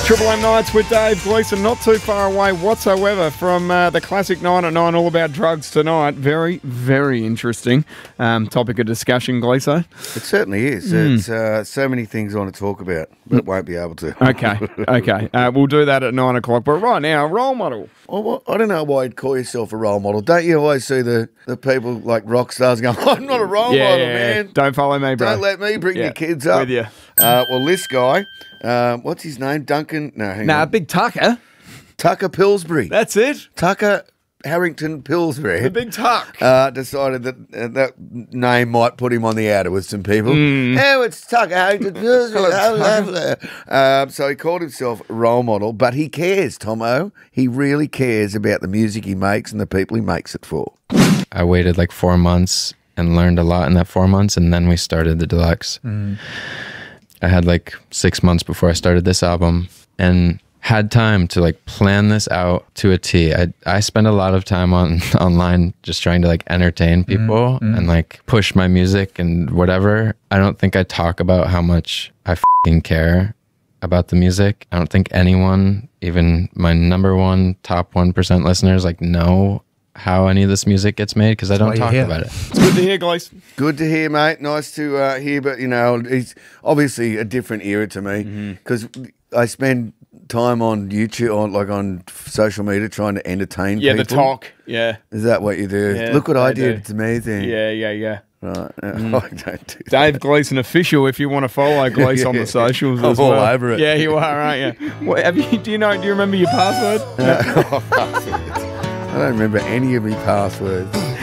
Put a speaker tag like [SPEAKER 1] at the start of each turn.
[SPEAKER 1] Triple M Nights with Dave Gleeson, not too far away whatsoever from the classic 9 at 9, all about drugs tonight. Very, very interesting topic of discussion, Gleeso.
[SPEAKER 2] It certainly is. It's so many things I want to talk about, but won't be able to.
[SPEAKER 1] Okay. We'll do that at 9 o'clock. But right now, role model.
[SPEAKER 2] Well, I don't know why you'd call yourself a role model. Don't you always see the people like rock stars going, I'm not a role model, man.
[SPEAKER 1] Don't follow me, bro.
[SPEAKER 2] Don't let me bring your kids up.
[SPEAKER 1] With you.
[SPEAKER 2] Well, this guy, what's his name? Duncan? No, hang on.
[SPEAKER 1] Big Tucker.
[SPEAKER 2] Tucker Pillsbury.
[SPEAKER 1] That's it.
[SPEAKER 2] Tucker Harrington Pillsbury.
[SPEAKER 1] The Big Tuck.
[SPEAKER 2] Decided that that name might put him on the outer with some people. Oh, it's Tucker Harrington Pillsbury. So he called himself a role model, but he cares, Tomo. He really cares about the music he makes and the people he makes it for.
[SPEAKER 3] I waited like 4 months and learned a lot in that 4 months, and then we started the Deluxe. I had like 6 months before I started this album and had time to like plan this out to a T. I spend a lot of time online just trying to like entertain people and like push my music and whatever. I don't think I talk about how much I f***ing care about the music. I don't think anyone, even my number one top 1% listeners, like know how any of this music gets made because I don't talk about it.
[SPEAKER 1] It's good to hear, guys.
[SPEAKER 2] Good to hear, mate. Nice to hear, but you know, it's obviously a different era to me because I spend time on YouTube, on social media, trying to entertain people.
[SPEAKER 1] Yeah, the talk. Yeah.
[SPEAKER 2] Is that what you do?
[SPEAKER 1] Yeah,
[SPEAKER 2] Look what I
[SPEAKER 1] do.
[SPEAKER 2] did. It's amazing.
[SPEAKER 1] Yeah.
[SPEAKER 2] Right. I don't do that.
[SPEAKER 1] Dave Gleeson official. If you want to follow Gleeson on the socials as well.
[SPEAKER 2] I'm all over it.
[SPEAKER 1] Yeah, you are, aren't you? What, do you remember your password?
[SPEAKER 2] I don't remember any of my passwords.